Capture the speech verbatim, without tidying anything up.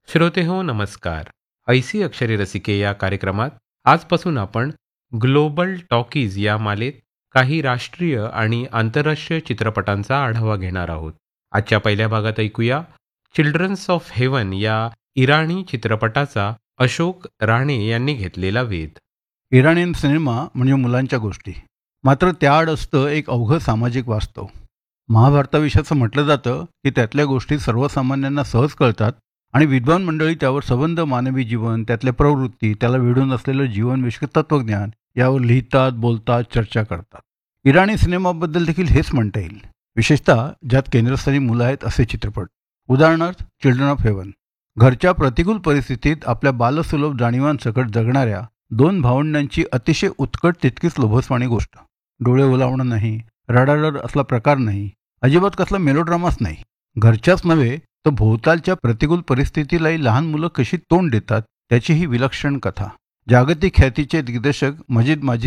श्रोते हो नमस्कार. ऐसी अक्षरे रसिके या कार्यक्रमात आजपासून आपण ग्लोबल टॉकीज या मालेत काही राष्ट्रीय आणि आंतरराष्ट्रीय चित्रपटांचा आढावा घेणार आहोत. आजच्या पहिल्या भागात ऐकूया चिल्ड्रन्स ऑफ हेवन या इराणी चित्रपटाचा अशोक राणे यांनी घेतलेला वेध. इराणियन सिनेमा म्हणजे मुलांच्या गोष्टी, मात्र त्याआड असतं एक अवघं सामाजिक वास्तव. महाभारताविषयी असं म्हटलं जातं की त्यातल्या गोष्टी सर्वसामान्यांना सहज कळतात आणि विद्वान मंडळी त्यावर संबंध, मानवी जीवन, त्यातल्या प्रवृत्ती, त्याला वेढून असलेलं जीवनविषयक तत्त्वज्ञान यावर लिहितात, बोलतात, चर्चा करतात. इराणी सिनेमाबद्दल देखील हेच म्हणता येईल, विशेषतः ज्यात केंद्रस्थानी मुलं आहेत असे चित्रपट. उदाहरणार्थ चिल्ड्रन ऑफ हेवन. घरच्या प्रतिकूल परिस्थितीत आपल्या बालसुलभ जाणीवांसकट जगणाऱ्या दोन भावंडांची अतिशय उत्कट तितकीच लोभसवाणी गोष्ट. डोळे ओलावणं नाही, रडारड असला प्रकार नाही, अजिबात कसला मेलोड्रामाच नाही. घरच्याच नव्हे तर भोवतालच्या प्रतिकूल परिस्थितीलाही लहान मुलं कशी तोंड देतात त्याची ही विलक्षण कथा. जागतिक ख्यातीचे दिग्दर्शक मजिद माजिद